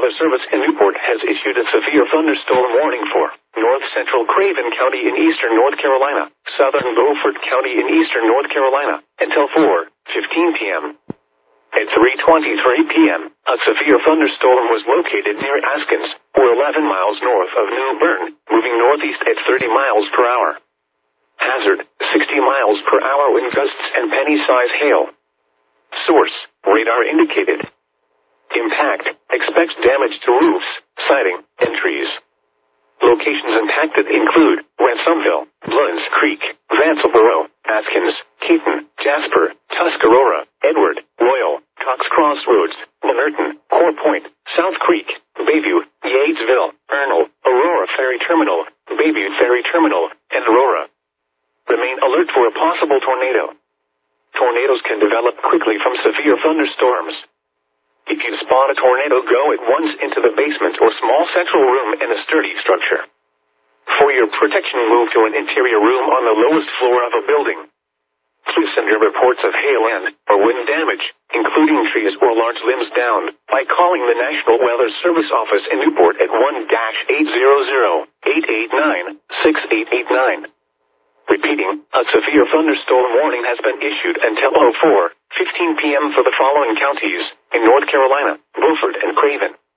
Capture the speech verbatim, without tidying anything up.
Weather Service in Newport has issued a severe thunderstorm warning for north central Craven County in eastern North Carolina, southern Beaufort County in eastern North Carolina, until four fifteen p.m. At three twenty-three p.m., a severe thunderstorm was located near Askins, or eleven miles north of New Bern, moving northeast at thirty miles per hour. Hazard, sixty miles per hour wind gusts and penny-size hail. Source, radar indicated. Impact, expects damage to roofs, siding, and trees. Locations impacted include Ransomville, Bluns Creek, Vanceboro, Askins, Keaton, Jasper, Tuscarora, Edward, Royal, Cox Crossroads, Lenerton, Core Point, South Creek, Bayview, Yatesville, Ernle, Aurora Ferry Terminal, Bayview Ferry Terminal, and Aurora. Remain alert for a possible tornado. Tornadoes can develop quickly from severe thunderstorms. If you spot a tornado, go at once into the basement or small central room in a sturdy structure. For your protection, move to an interior room on the lowest floor of a building. Please send your reports of hail and or wind damage, including trees or large limbs down, by calling the National Weather Service office in Newport at one eight hundred, eight eight nine, six eight eight nine. Repeating, a severe thunderstorm warning has been issued until oh four fifteen p.m. for the following counties in North Carolina, Beaufort and Craven.